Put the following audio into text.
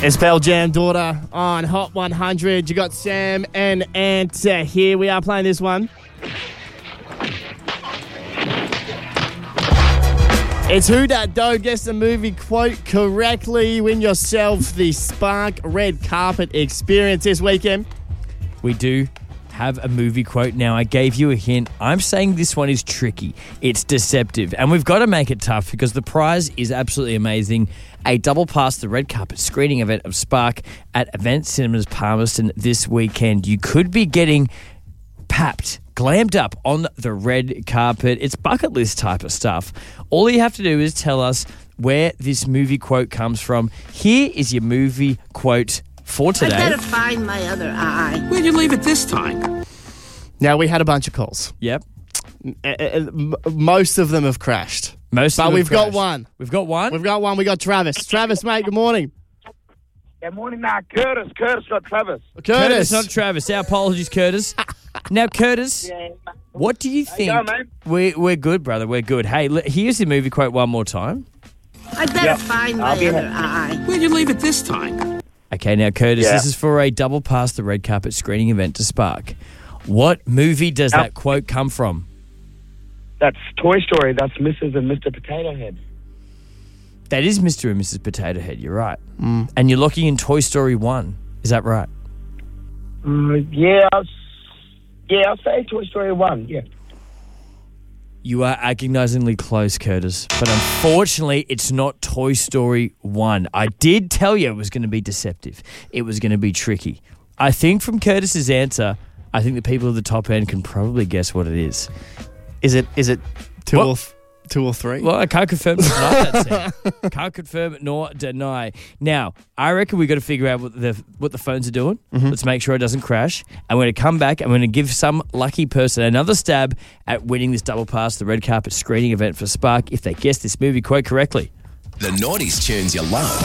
It's Pearl Jam, Daughter, on Hot 100. You got Sam and Ant here. We are playing this one. It's Who Dat Don't Guess the movie quote correctly. Win yourself the Spark Red Carpet experience this weekend. We do have a movie quote now. I gave you a hint. I'm saying this one is tricky. It's deceptive. And we've got to make it tough because the prize is absolutely amazing. A double pass the red carpet screening event of Spark at Event Cinemas Palmerston this weekend. You could be getting papped, glammed up on the red carpet. It's bucket list type of stuff. All you have to do is tell us where this movie quote comes from. Here is your movie quote for today. I better find my other eye. Where'd you leave it this time? Now, we had a bunch of calls. Yep. Most of them have crashed. But we've got one. We've got one? We've got one. We got Travis. Travis, mate, good morning. Good morning, Curtis. Curtis, not Travis. Curtis, not Travis. Our apologies, Curtis. Now, Curtis, what do you think? How you going, We're good, brother. We're good. Hey, here's the movie quote one more time. I better find my other eye. Where'd you leave it this time? Okay, now, Curtis, this is for a double pass the red carpet screening event to Spark. What movie does that quote come from? That's Toy Story. That's Mrs. and Mr. Potato Head. That is Mr. and Mrs. Potato Head. You're right. And you're looking in Toy Story 1. Is that right? I'll say Toy Story 1, yeah. You are agonizingly close, Curtis. But unfortunately, it's not Toy Story 1. I did tell you it was going to be deceptive. It was going to be tricky. I think from Curtis's answer, I think the people at the top end can probably guess what it is. Is it two or three? Well, I can't confirm nor deny that, Sam. Can't confirm nor deny. Now, I reckon we've got to figure out what the phones are doing. Mm-hmm. Let's make sure it doesn't crash. And we're going to come back and we're going to give some lucky person another stab at winning this double pass, the red carpet screening event for Spark, if they guess this movie quote correctly. The Naughties tunes you love.